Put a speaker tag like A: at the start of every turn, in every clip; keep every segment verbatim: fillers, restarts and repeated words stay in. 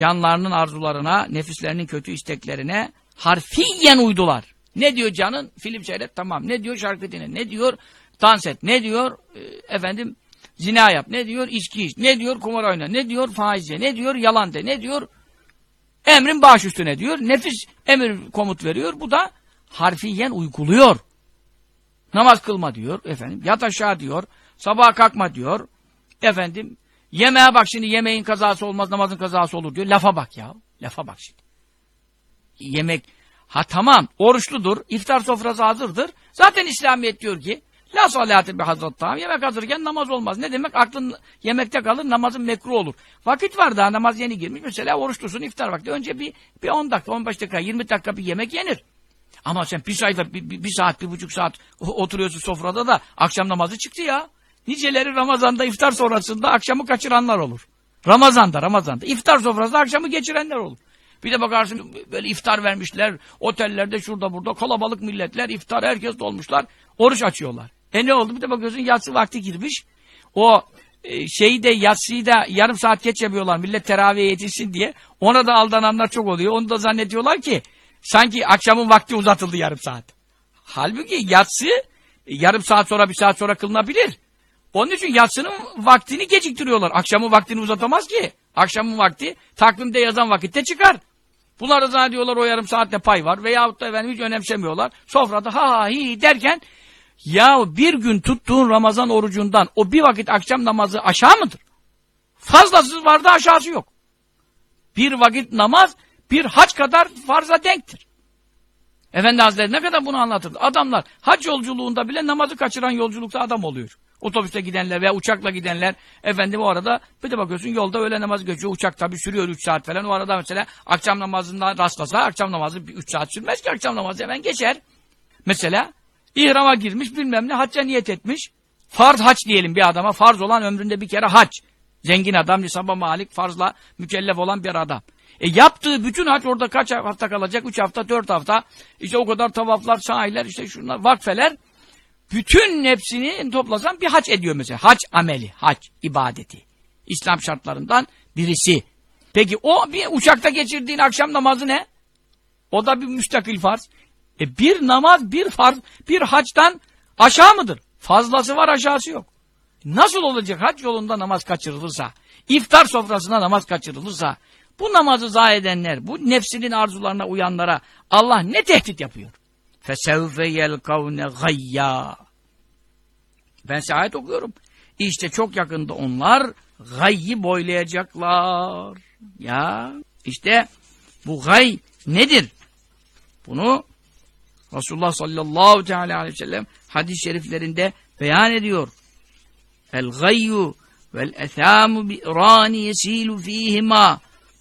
A: canlarının arzularına, nefislerinin kötü isteklerine harfiyen uydular. Ne diyor canın? Film seyret, tamam. Ne diyor? Şarkı dinle. Ne diyor? Dans et. Ne diyor? E, efendim zina yap. Ne diyor? İçki iç. Ne diyor? Kumar oyna. Ne diyor? Faiz ye. Ne diyor? Yalan de. Ne diyor? Emrin baş üstüne diyor. Nefis emir komut veriyor. Bu da harfiyen uyguluyor. Namaz kılma diyor. Efendim yat aşağı diyor. Sabaha kalkma diyor. Efendim yemeğe bak şimdi, yemeğin kazası olmaz, namazın kazası olur diyor. Lafa bak ya. Lafa bak şimdi. Yemek, ha tamam oruçludur. İftar sofrası hazırdır. Zaten İslamiyet diyor ki la salâti bi hazrettam. Yemek hazırken namaz olmaz. Ne demek? Aklın yemekte kalır, namazın mekruh olur. Vakit var daha, namaz yeni girmiş. Mesela oruçlusun, iftar vakti. Önce bir, bir on dakika, on beş dakika, yirmi dakika bir yemek yenir. Ama sen bir sayfa, bir, bir, bir saat, bir buçuk saat oturuyorsun sofrada da akşam namazı çıktı ya. Niceleri Ramazan'da iftar sonrasında akşamı kaçıranlar olur. Ramazan'da, Ramazan'da. İftar sofrasında akşamı geçirenler olur. Bir de bakarsın böyle iftar vermişler, otellerde şurada burada kalabalık milletler, iftar herkes dolmuşlar, oruç açıyorlar. E ne oldu? Bir de bakıyorsun yatsı vakti girmiş. O e, şeyi de yatsıyı da yarım saat geç yapıyorlar millet teravihe yetişsin diye. Ona da aldananlar çok oluyor. Onu da zannediyorlar ki sanki akşamın vakti uzatıldı yarım saat. Halbuki yatsı yarım saat sonra, bir saat sonra kılınabilir. Onun için yatsının vaktini geciktiriyorlar. Akşamın vaktini uzatamaz ki. Akşamın vakti takvimde yazan vakitte çıkar. Bunlar da zannediyorlar o yarım saatte pay var. Veyahut da efendim hiç önemsemiyorlar. Sofrada ha ha hi derken ya bir gün tuttuğun Ramazan orucundan o bir vakit akşam namazı aşağı mıdır? Fazlası var da aşağısı yok. Bir vakit namaz bir hac kadar farza denktir. Efendi Hazretleri ne kadar bunu anlatırdı. Adamlar hac yolculuğunda bile namazı kaçıran yolculukta adam oluyor. Otobüste gidenler veya uçakla gidenler efendim o arada bir de bakıyorsun yolda öğle namazı geçiyor. Uçak tabi sürüyor üç saat falan. O arada mesela akşam namazından rastlasa akşam namazı üç saat sürmez ki, akşam namazı hemen geçer. Mesela İhrama girmiş bilmem ne hacca niyet etmiş. Farz hac diyelim bir adama. Farz olan ömründe bir kere hac. Zengin adam, nisaba malik, farzla mükellef olan bir adam. E yaptığı bütün hac orada kaç hafta kalacak? Üç hafta, dört hafta. İşte o kadar tavaflar, sahiler, işte şunlar, vakfeler. Bütün hepsini toplasan bir hac ediyor mesela. Hac ameli, hac ibadeti. İslam şartlarından birisi. Peki o bir uçakta geçirdiğin akşam namazı ne? O da bir müstakil farz. E bir namaz, bir farz, bir hacdan aşağı mıdır? Fazlası var, aşağısı yok. Nasıl olacak hac yolunda namaz kaçırılırsa, iftar sofrasına namaz kaçırılırsa, bu namazı zayi edenler, bu nefsinin arzularına uyanlara Allah ne tehdit yapıyor? فَسَوْفَ يَلْقَوْنَ غَيَّا. Ben size ayet okuyorum. İşte çok yakında onlar gayyi boylayacaklar. Ya işte bu gay nedir? Bunu Resulullah sallallahu teala aleyhi ve sellem hadis-i şeriflerinde beyan ediyor. El gayyu vel ethamu bi irani yesilu fihima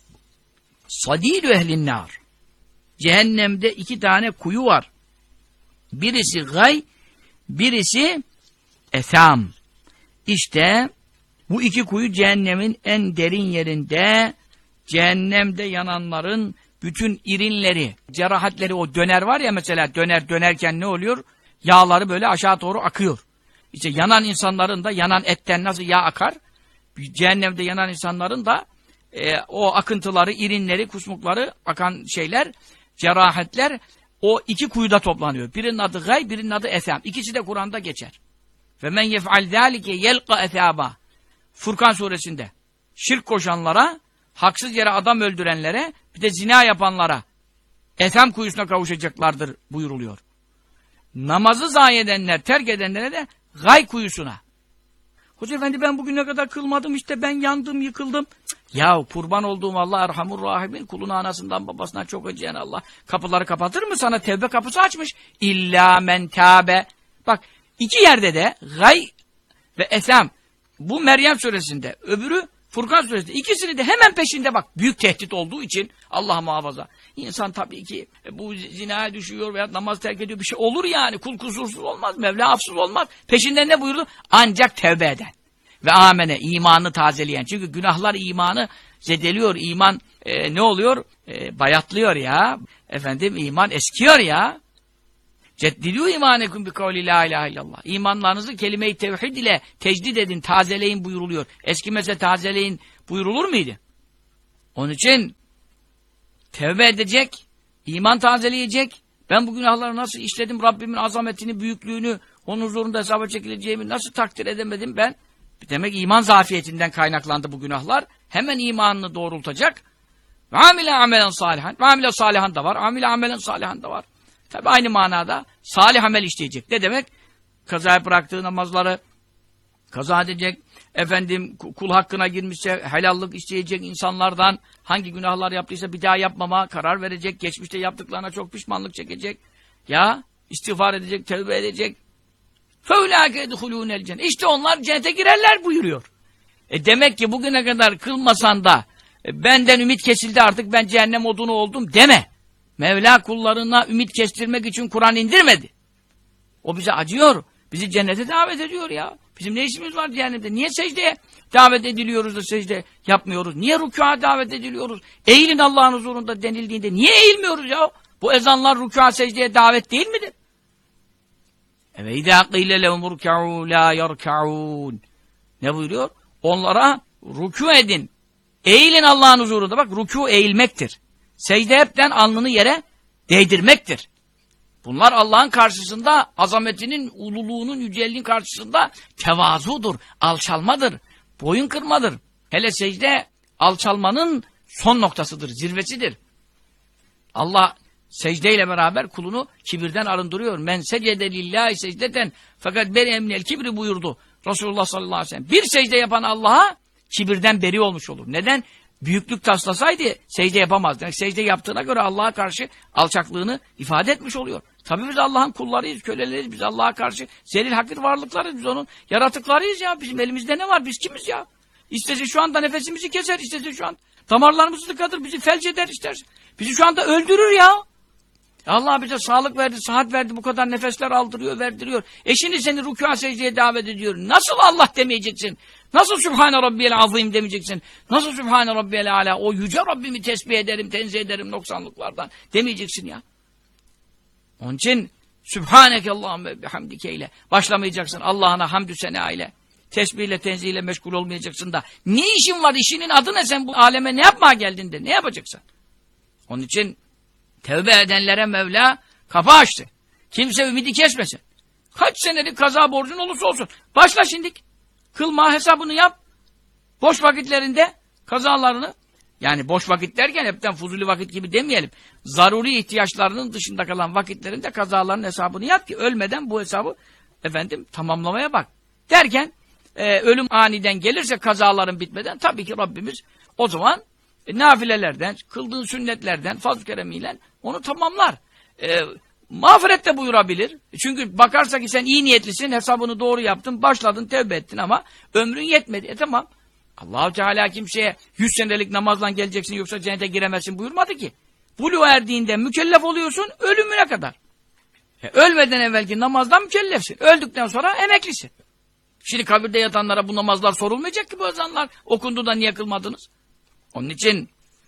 A: sadidu ehlin nar. Cehennemde iki tane kuyu var. Birisi gay, birisi etham. İşte bu iki kuyu cehennemin en derin yerinde, cehennemde yananların bütün irinleri, cerahatleri, o döner var ya mesela, döner dönerken ne oluyor? Yağları böyle aşağı doğru akıyor. İşte yanan insanların da, yanan etten nasıl yağ akar? Cehennemde yanan insanların da e, o akıntıları, irinleri, kusmukları, akan şeyler, cerahatler o iki kuyuda toplanıyor. Birinin adı gay, birinin adı etham. İkisi de Kur'an'da geçer. Ve men yef'al zâlike yelqa ethâba. Furkan suresinde şirk koşanlara, haksız yere adam öldürenlere, bir de zina yapanlara etham kuyusuna kavuşacaklardır buyuruluyor. Namazı zayi edenler, terk edenlere de gay kuyusuna. Hoca efendi ben bugüne kadar kılmadım, işte ben yandım, yıkıldım. Cık, ya kurban olduğum Allah Erhamur Rahimin, kulunu anasından babasından çok acıyan Allah kapıları kapatır mı? Sana tevbe kapısı açmış. İlla men tâbe. Bak iki yerde de gay ve etham, bu Meryem suresinde, öbürü Furkan suresinde, ikisini de hemen peşinde bak. Büyük tehdit olduğu için Allah muhafaza. İnsan tabii ki bu zinaya düşüyor veya namaz terk ediyor, bir şey olur yani. Kul kusursuz olmaz, Mevla hafsız olmaz. Peşinden ne buyurdu? Ancak tevbe eden ve amene, imanı tazeleyen. Çünkü günahlar imanı zedeliyor. İman e, ne oluyor? E, bayatlıyor ya. Efendim iman eskiyor ya. Ceddidû imanekum bi kavli la ilahe illallah. İmanlarınızı kelime-i tevhid ile tecdid edin, tazeleyin buyuruluyor. Eskimese tazeleyin buyurulur muydu? Onun için tevbe edecek, iman tazeleyecek. Ben bu günahları nasıl işledim, Rabbimin azametini, büyüklüğünü, onun huzurunda hesaba çekileceğimi nasıl takdir edemedim ben? Demek iman zafiyetinden kaynaklandı bu günahlar. Hemen imanını doğrultacak. Ve amile amelen salihan. Ve amile salihan da var. Amile amelen salihan da var. Tabi aynı manada salih amel işleyecek. Ne demek? Kazaya bıraktığı namazları kaza edecek. Efendim kul hakkına girmişse helallik isteyecek insanlardan hangi günahlar yaptıysa bir daha yapmama karar verecek. Geçmişte yaptıklarına çok pişmanlık çekecek. Ya istiğfar edecek, tövbe edecek. فَاُولَٰئِكَ يَدْخُلُونَ الْجَنَّةِ İşte onlar cennete girerler buyuruyor. E demek ki bugüne kadar kılmasan da e, benden ümit kesildi artık ben cehennem odunu oldum deme. Mevla kullarına ümit kestirmek için Kur'an indirmedi. O bize acıyor. Bizi cennete davet ediyor ya. Bizim ne işimiz var cehennemde? Niye secdeye davet ediliyoruz da secde yapmıyoruz? Niye rükûa davet ediliyoruz? Eğilin Allah'ın huzurunda denildiğinde niye eğilmiyoruz ya? Bu ezanlar rükûa secdeye davet değil midir? Ve idâ qîle lehum ruk'û lâ yerka'ûn. Ne buyuruyor? Onlara rükû edin. Eğilin Allah'ın huzurunda. Bak rükû eğilmektir. Secde hepten alnını yere değdirmektir. Bunlar Allah'ın karşısında azametinin, ululuğunun, yücelliğinin karşısında tevazudur, alçalmadır, boyun kırmadır. Hele secde alçalmanın son noktasıdır, zirvesidir. Allah secdeyle beraber kulunu kibirden arındırıyor. Men secede lillahi secdeten fakat beri emniyel kibri buyurdu Resulullah sallallahu aleyhi ve sellem. Bir secde yapan Allah'a kibirden beri olmuş olur. Neden? Büyüklük taslasaydı secde yapamazdı. Yani secde yaptığına göre Allah'a karşı alçaklığını ifade etmiş oluyor. Tabii biz Allah'ın kullarıyız, köleleriyiz. Biz Allah'a karşı zelil hakir varlıklarız. Biz onun yaratıklarıyız ya. Bizim elimizde ne var? Biz kimiz ya? İstese şu anda nefesimizi keser, istese şu an damarlarımızı tıkadır, bizi felç eder isterse. Bizi şu anda öldürür ya. Allah bize sağlık verdi, sıhhat verdi, bu kadar nefesler aldırıyor, verdiriyor. E şimdi seni rükûa secdeye davet ediyor. Nasıl Allah demeyeceksin? Nasıl Sübhane Rabbiyel Azim demeyeceksin? Nasıl Sübhane Rabbiyel Ala? O yüce Rabbimi tesbih ederim, tenzih ederim noksanlıklardan demeyeceksin ya. Onun için Sübhaneke Allahümme bihamdike ile başlamayacaksın. Allah'ına hamdü sena ile. Tesbihle, tenzihle meşgul olmayacaksın da. Ne işin var? İşinin adı ne? Sen bu aleme ne yapmaya geldin de? Ne yapacaksın? Onun için tevbe edenlere Mevla kapı açtı. Kimse ümidi kesmesin. Kaç senelik kaza borcun olursa olsun. Başla şimdik. Kılma hesabını yap. Boş vakitlerinde kazalarını, yani boş vakit derken hepten fuzuli vakit gibi demeyelim. Zaruri ihtiyaçlarının dışında kalan vakitlerinde kazaların hesabını yap ki ölmeden bu hesabı efendim tamamlamaya bak. Derken e, ölüm aniden gelirse kazaların bitmeden tabii ki Rabbimiz o zaman e, nafilelerden, kıldığın sünnetlerden fazl-ı keremiyle onu tamamlar. E, mağfiret de buyurabilir. Çünkü bakarsa ki sen iyi niyetlisin, hesabını doğru yaptın, başladın, tevbe ettin ama ömrün yetmedi. E tamam. Allah-u Teala kimseye yüz senelik namazla geleceksin yoksa cennete giremezsin buyurmadı ki. Buluğa erdiğinde mükellef oluyorsun ölümüne kadar. E, ölmeden evvelki namazdan mükellefsin. Öldükten sonra emeklisin. Şimdi kabirde yatanlara bu namazlar sorulmayacak ki bu ezanlar okundu da niye kılmadınız? Onun için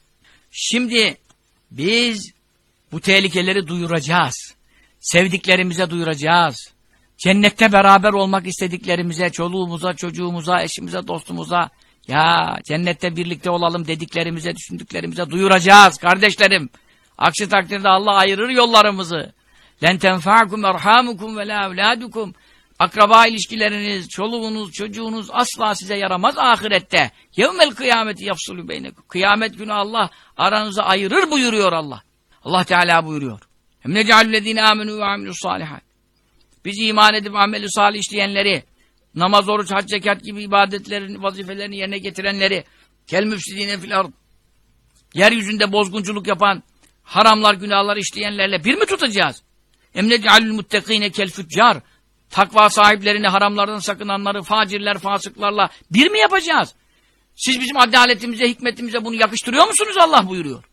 A: şimdi biz bu tehlikeleri duyuracağız. Sevdiklerimize duyuracağız. Cennette beraber olmak istediklerimize, çoluğumuza, çocuğumuza, eşimize, dostumuza, ya cennette birlikte olalım dediklerimize, düşündüklerimize duyuracağız kardeşlerim. Aksi takdirde Allah ayırır yollarımızı. لَنْ تَنْفَعَكُمْ اَرْحَامُكُمْ وَلَا اَوْلَادُكُمْ Akraba ilişkileriniz, çoluğunuz, çocuğunuz asla size yaramaz ahirette. يَوْمَ الْقِيَامَةِ يَفْصُلُ بَيْنَكُمْ Kıyamet günü Allah aranızı ayırır buyuruyor Allah. Allah Teala buyuruyor. اَمْ نَجْعَلُ الَّذ۪ينَ آمَنُوا وَعَمِلُوا الصَّالِحَاتِ Biz iman edip ameli salih işleyenleri, namaz, oruç, hac, zekat gibi ibadetlerin, vazifelerini yerine getirenleri, kel müfsidine fil ard, yeryüzünde bozgunculuk yapan, haramlar, günahlar işleyenlerle bir mi tutacağız? Emnec'alül muttekine kel füccar, takva sahiplerini, haramlardan sakınanları, facirler, fasıklarla bir mi yapacağız? Siz bizim adaletimize, hikmetimize bunu yakıştırıyor musunuz? Allah buyuruyor.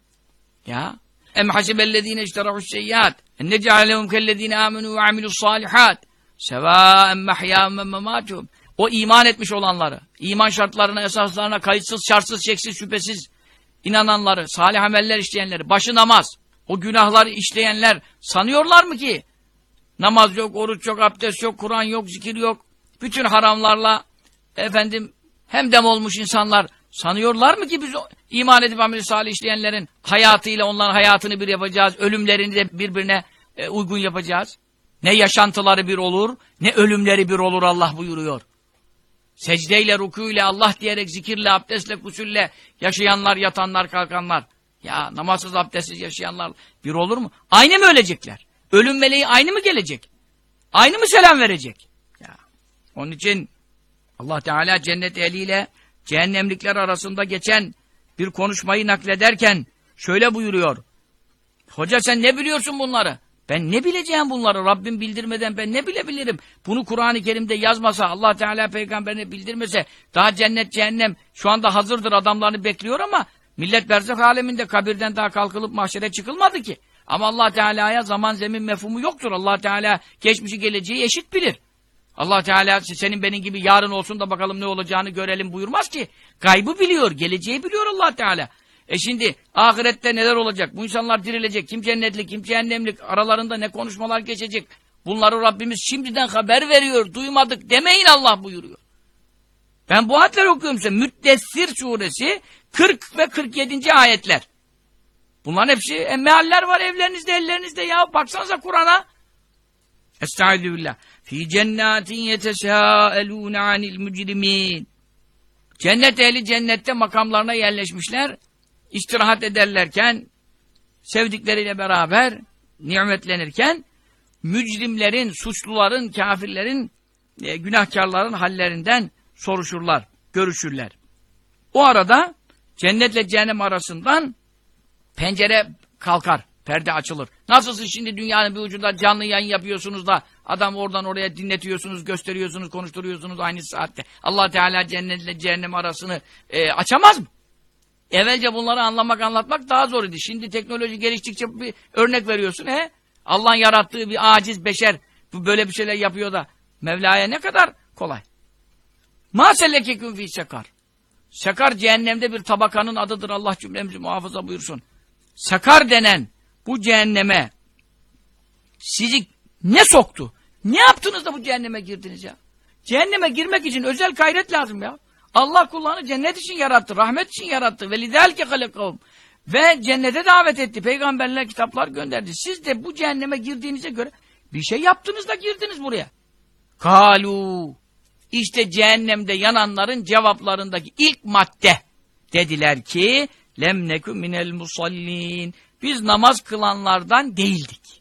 A: Ya. Em hasibellezine işterahu'ş-şeyyiat en nec'alehum kellezine amenu ve amilu's-salihat sevâen mehyâhum ve memâtuhum O iman etmiş olanları, iman şartlarına, esaslarına kayıtsız, şartsız, şeksiz, şüphesiz inananları, salih ameller işleyenleri, başı namaz, o günahları işleyenler sanıyorlar mı ki namaz yok, oruç yok, abdest yok, Kur'an yok, zikir yok, bütün haramlarla efendim hemdem olmuş insanlar Sanıyorlar mı ki biz iman edip amel-i salih işleyenlerin hayatıyla onların hayatını bir yapacağız, ölümlerini de birbirine e, uygun yapacağız? Ne yaşantıları bir olur, ne ölümleri bir olur Allah buyuruyor. Secdeyle, rükûyle, Allah diyerek, zikirle, abdestle, kusülle yaşayanlar, yatanlar, kalkanlar. Ya namazsız, abdestsiz yaşayanlar bir olur mu? Aynı mı ölecekler? Ölüm meleği aynı mı gelecek? Aynı mı selam verecek? Ya. Onun için Allah Teala cennet ehliyle cehennemlikler arasında geçen bir konuşmayı naklederken şöyle buyuruyor. Hoca sen ne biliyorsun bunları? Ben ne bileceğim bunları? Rabbim bildirmeden ben ne bilebilirim? Bunu Kur'an-ı Kerim'de yazmasa, Allah Teala peygamberine bildirmese, daha cennet cehennem şu anda hazırdır, adamlarını bekliyor ama millet berzah aleminde kabirden daha kalkılıp mahşere çıkılmadı ki. Ama Allah Teala'ya zaman zemin mefhumu yoktur. Allah Teala geçmişi geleceği eşit bilir. Allah Teala senin benim gibi yarın olsun da bakalım ne olacağını görelim buyurmaz ki. Gaybı biliyor, geleceği biliyor Allah Teala. E şimdi ahirette neler olacak? Bu insanlar dirilecek. Kim cennetlik, kim cehennemlik, aralarında ne konuşmalar geçecek? Bunları Rabbimiz şimdiden haber veriyor. Duymadık demeyin Allah buyuruyor. Ben bu ayetleri okuyorum size. Müddessir suresi kırk ve kırk yedinci ayetler. Bunların hepsi e, mealler var evlerinizde, ellerinizde ya. Baksanıza Kur'an'a. Estaizu billah. Fî cennetin yetesâelûne anil mücrimin. Cennet ehli cennette makamlarına yerleşmişler. İstirahat ederlerken, sevdikleriyle beraber nimetlenirken, mücrimlerin, suçluların, kafirlerin, e, günahkarların hallerinden soruşurlar, görüşürler. O arada cennetle cehennem arasından pencere kalkar, perde açılır. Nasılsın şimdi dünyanın bir ucunda canlı yayın yapıyorsunuz da adam oradan oraya dinletiyorsunuz, gösteriyorsunuz, konuşturuyorsunuz aynı saatte. Allah Teala cennetle cehennem arasını e, açamaz mı? Evvelce bunları anlamak, anlatmak daha zor idi. Şimdi teknoloji geliştikçe bir örnek veriyorsun. He? Allah'ın yarattığı bir aciz beşer bu böyle bir şeyler yapıyor da Mevla'ya ne kadar kolay. مَا سَلَّكَكُمْ فِي sekar. Sekar cehennemde bir tabakanın adıdır. Allah cümlemizi muhafaza buyursun. Sekar denen bu cehenneme sizi ne soktu? Ne yaptınız da bu cehenneme girdiniz ya? Cehenneme girmek için özel gayret lazım ya. Allah kullarını cennet için yarattı, rahmet için yarattı. Ve lidâlike halekâhum. Ve cennete davet etti. Peygamberler kitaplar gönderdi. Siz de bu cehenneme girdiğinize göre bir şey yaptınız da girdiniz buraya. Kâlû. İşte cehennemde yananların cevaplarındaki ilk madde. Dediler ki lem nekû minel musallin. Biz namaz kılanlardan değildik.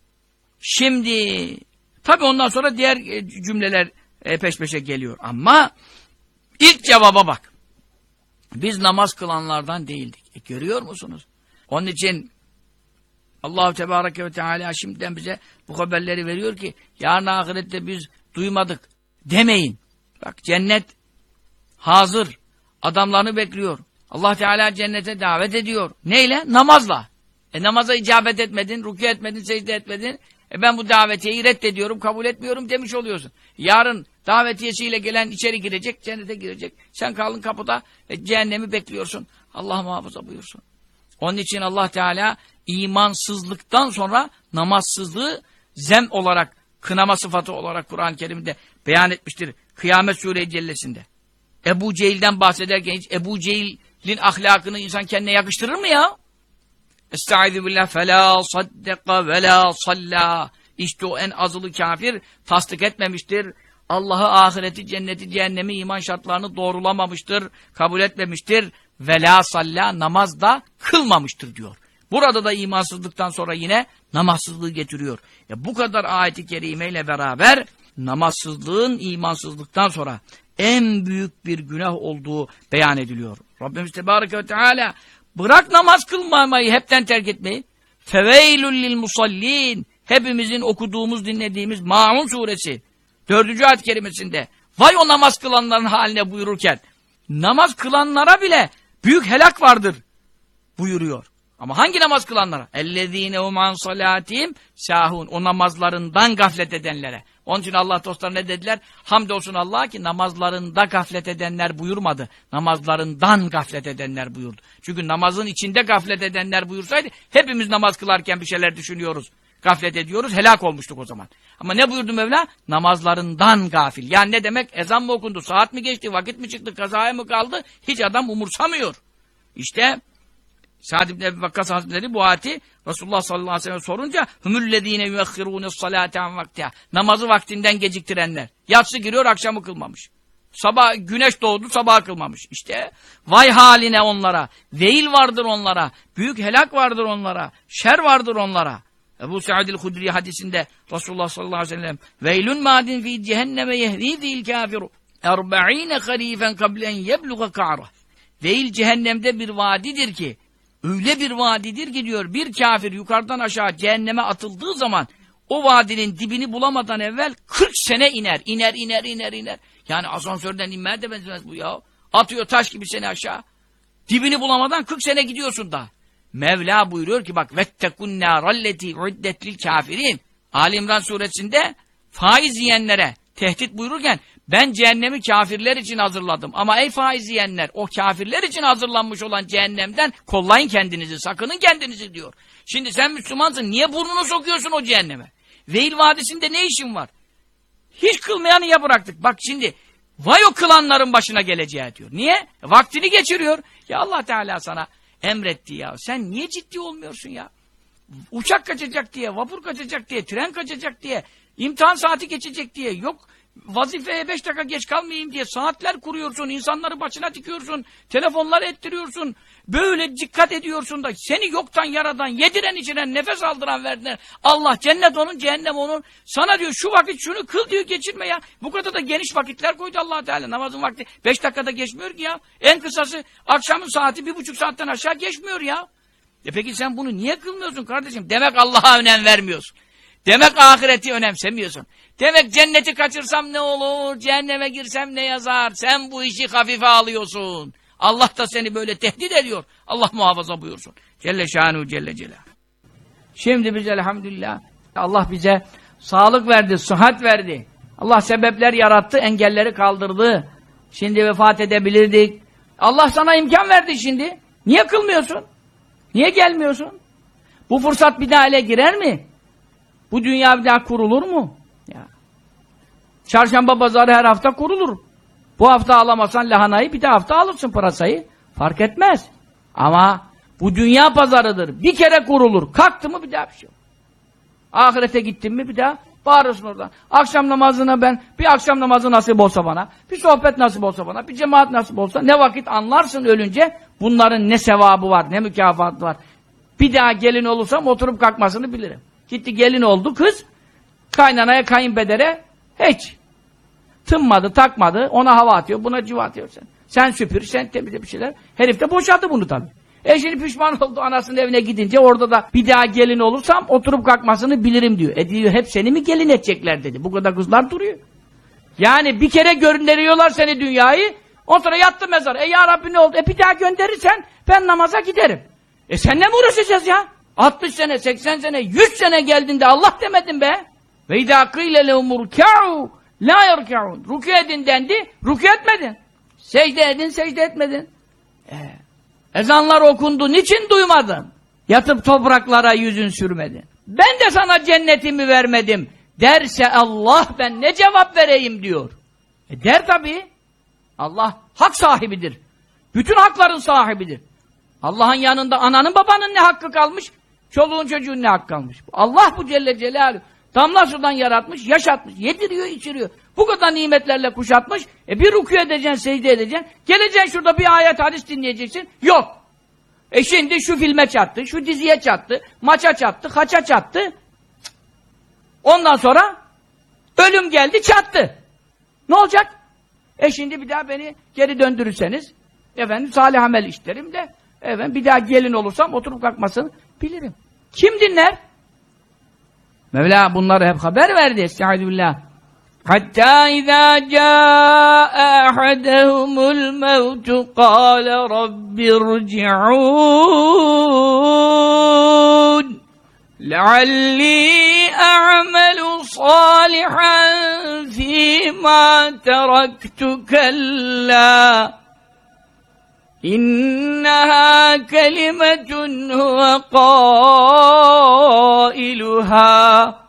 A: Şimdi tabi ondan sonra diğer cümleler peş peşe geliyor. Ama İlk cevaba bak. Biz namaz kılanlardan değildik. E, görüyor musunuz? Onun için Allah-u Tebareke ve Teala şimdiden bize bu haberleri veriyor ki yarın ahirette biz duymadık demeyin. Bak cennet hazır. Adamlarını bekliyor. Allah Teala cennete davet ediyor. Neyle? Namazla. E namaza icabet etmedin, rükû etmedin, secde etmedin. E ben bu davetiyeyi reddediyorum, kabul etmiyorum demiş oluyorsun. Yarın davetiyesiyle gelen içeri girecek, cennete girecek. Sen kaldın kapıda, e, cehennemi bekliyorsun. Allah muhafaza buyursun. Onun için Allah Teala imansızlıktan sonra namazsızlığı zem olarak, kınama sıfatı olarak Kur'an-ı Kerim'de beyan etmiştir. Kıyamet Sûre-i Cellesi'nde. Ebu Cehil'den bahsederken hiç Ebu Cehil'in ahlakını insan kendine yakıştırır mı ya? Estaizu billah felâ saddeka velâ sallâ. İşte o en azılı kafir tasdik etmemiştir. Allah'ı, ahireti, cenneti, cehennemi, iman şartlarını doğrulamamıştır, kabul etmemiştir. Velâ sallâ, namaz da kılmamıştır diyor. Burada da imansızlıktan sonra yine namazsızlığı getiriyor. Ya bu kadar ayet-i kerimeyle beraber namazsızlığın imansızlıktan sonra en büyük bir günah olduğu beyan ediliyor. Rabbimiz Tebareke ve Teala bırak namaz kılmamayı, hepten terk etmeyi. Feveylül lil musallin. Hepimizin okuduğumuz, dinlediğimiz Maun suresi dördüncü ayet kerimesinde vay o namaz kılanların haline buyururken namaz kılanlara bile büyük helak vardır buyuruyor. Ama hangi namaz kılanlara? اَلَّذ۪ينَ هُمْ عَنْ صَلَاتِهِمْ sahun. O namazlarından gaflet edenlere. Onun için Allah dostları ne dediler? Hamdolsun Allah'a ki namazlarında gaflet edenler buyurmadı. Namazlarından gaflet edenler buyurdu. Çünkü namazın içinde gaflet edenler buyursaydı hepimiz namaz kılarken bir şeyler düşünüyoruz. gaflet ediyoruz, helak olmuştuk o zaman. Ama ne buyurdu Mevla? Namazlarından gafil. Yani ne demek? Ezan mı okundu, saat mi geçti, vakit mi çıktı, kazaya mı kaldı? Hiç adam umursamıyor. İşte Sa'd ibn Ebi Vakkas Hazretleri bu ayeti Resulullah sallallahu aleyhi ve sellem sorunca hümüllezine yuakhirûnes salâte an vaktiha. Namazı vaktinden geciktirenler. Yatsı giriyor, akşamı kılmamış. Sabah güneş doğdu, sabah kılmamış. İşte vay haline onlara. Veil vardır onlara. Büyük helak vardır onlara. Şer vardır onlara. Ebu Sa'id el-Hudri hadisinde Resulullah sallallahu aleyhi ve sellem veylun madin fi cehenneme yehdîzîl kâfiru erba'îne harîfen kablen yebluğa ka'rah. Veil cehennemde bir vadidir ki öyle bir vadidir ki diyor bir kafir yukarıdan aşağı cehenneme atıldığı zaman o vadinin dibini bulamadan evvel kırk sene iner. İner, iner, iner, iner. Yani asansörden inmeye de benzemez bu ya. Atıyor taş gibi seni aşağı. Dibini bulamadan kırk sene gidiyorsun da. Mevla buyuruyor ki bak vettekun nâralleti uddetlil kâfirin. Ali İmran suresinde faiz yiyenlere tehdit buyururken ben cehennemi kafirler için hazırladım. Ama ey faiz yiyenler o kafirler için hazırlanmış olan cehennemden kollayın kendinizi, sakının kendinizi diyor. Şimdi sen Müslümansın, niye burnunu sokuyorsun o cehenneme? Veil Vadisi'nde ne işin var? Hiç kılmayanı ya bıraktık. Bak şimdi vay o kılanların başına geleceği diyor. Niye? Vaktini geçiriyor. Ya Allah Teala sana emretti ya. Sen niye ciddi olmuyorsun ya? Uçak kaçacak diye, vapur kaçacak diye, tren kaçacak diye, imtihan saati geçecek diye, yok vazifeye beş dakika geç kalmayayım diye saatler kuruyorsun, insanları başına dikiyorsun, telefonlar ettiriyorsun, böyle dikkat ediyorsun da seni yoktan yaradan, yediren içiren, nefes aldıran verdiler. Allah cennet onun, cehennem onun. Sana diyor şu vakit şunu kıl diyor, geçirme ya. Bu kadar da geniş vakitler koydu Allah Teala. Namazın vakti beş dakikada geçmiyor ki ya. En kısası akşamın saati bir buçuk saatten aşağı geçmiyor ya. E peki sen bunu niye kılmıyorsun kardeşim? Demek Allah'a önem vermiyorsun. Demek ahireti önemsemiyorsun. Demek cenneti kaçırsam ne olur, cehenneme girsem ne yazar? Sen bu işi hafife alıyorsun. Allah da seni böyle tehdit ediyor. Allah muhafaza buyursun. Celle şanu celle celal. Şimdi biz elhamdülillah Allah bize sağlık verdi, sıhhat verdi. Allah sebepler yarattı, engelleri kaldırdı. Şimdi vefat edebilirdik. Allah sana imkan verdi şimdi. Niye kılmıyorsun? Niye gelmiyorsun? Bu fırsat bir daha ele girer mi? Bu dünya bir daha kurulur mu? Ya. Çarşamba pazarı her hafta kurulur. Bu hafta alamazsan lahanayı bir de hafta alırsın pırasayı. Fark etmez. Ama bu dünya pazarıdır. Bir kere kurulur. Kalktı mı bir daha bir şey yok. Ahirete gittin mi bir daha bağırırsın oradan. Akşam namazına ben, bir akşam namazı nasip olsa bana, bir sohbet nasip olsa bana, bir cemaat nasip olsa ne vakit anlarsın ölünce bunların ne sevabı var, ne mükafatı var. Bir daha gelin olursam oturup kalkmasını bilirim. Gitti gelin oldu kız, kaynanaya kayınpedere hiç tınmadı, takmadı, ona hava atıyor, buna civa atıyor sen. Sen süpür, sen temizle bir şeyler. Herif de boşaldı bunu tabii. E şimdi pişman oldu anasının evine gidince, orada da bir daha gelin olursam oturup kalkmasını bilirim diyor. E diyor hep seni mi gelin edecekler dedi. Bu kadar kızlar duruyor. Yani bir kere gönderiyorlar seni dünyayı, ondan sonra yattı mezara. E ya Rabbi ne oldu? E bir daha gönderirsen ben namaza giderim. E seninle mi uğraşacağız ya? altmış sene, seksen sene, yüz sene geldiğinde Allah demedin be. Ve idâ kîle lehum rukâ'u lâ yerkâ'un. Rükû edin dendi, rükû etmedin. Secde edin, secde etmedin. Ee, ezanlar okundu, niçin duymadın? Yatıp topraklara yüzün sürmedin. Ben de sana cennetimi vermedim derse Allah, ben ne cevap vereyim diyor. E der tabii. Allah hak sahibidir. Bütün hakların sahibidir. Allah'ın yanında ananın babanın ne hakkı kalmış? Çoluğun çocuğun ne hakkı kalmış? Allah bu Celle Celaluhu damla sudan yaratmış, yaşatmış, yediriyor, içiriyor. Bu kadar nimetlerle kuşatmış. E bir rükû edeceksin, secde edeceksin. Geleceksin şurada bir ayet hadis dinleyeceksin. Yok. E şimdi şu filme çattı, şu diziye çattı, maça çattı, haça çattı. Ondan sonra ölüm geldi, çattı. Ne olacak? E şimdi bir daha beni geri döndürürseniz, efendim salih amel işlerim de, efendim bir daha gelin olursam oturup kalkmasını bilirim. Kim dinler? Mevla bunları hep haber verdi. Estağfirullah. Hatta izâ câe ahadehumul mevtu kâle rabbirci'ûn leallî a'melu sâlihan fîmâ teraktu kellâ İnneha kelimetun huve qailuha